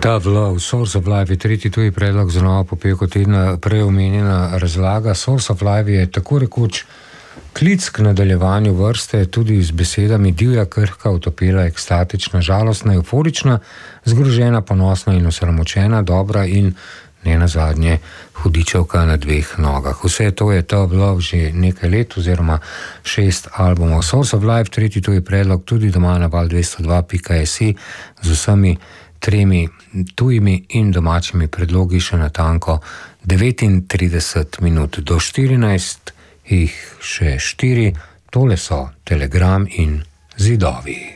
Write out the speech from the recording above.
Tough Love, Source of Life je tretji tuji predlog za novo popevko tedna. Prej omenjena razlaga. Source of Life je tako rekoč klic k nadaljevanju vrste, tudi z besedami divja, krhka, utopela, ekstatična, žalostna, euforična, zgrožena, ponosna in osramočena, dobra in nenazadnje hudičevka na dveh nogah. Vse to je Tough Love že nekaj let oziroma 6 albumov. Source of Life, tretji tuji predlog, tudi doma na val202.si z vsemi 3 tujimi in domačimi predlogi še natanko 39 minut do 14, jih še 4, tole so Telegram in Zidovi.